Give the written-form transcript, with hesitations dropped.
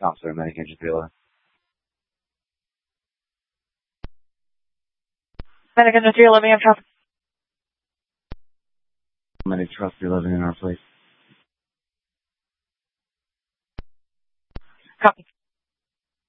Officer, Medic Engine 311. Medic Engine 311, you have traffic. Medic Truck 311 in our place. Copy.